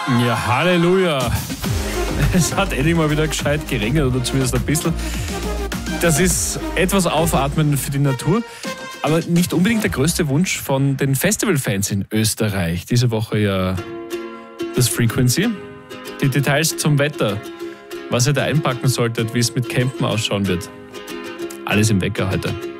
Ja, Halleluja. Es hat endlich mal wieder gescheit geregnet oder zumindest ein bisschen. Das ist etwas aufatmen für die Natur, aber nicht unbedingt der größte Wunsch von den Festivalfans in Österreich. Diese Woche ja das Frequency. Die Details zum Wetter, was ihr da einpacken solltet, wie es mit Campen ausschauen wird. Alles im Wecker heute.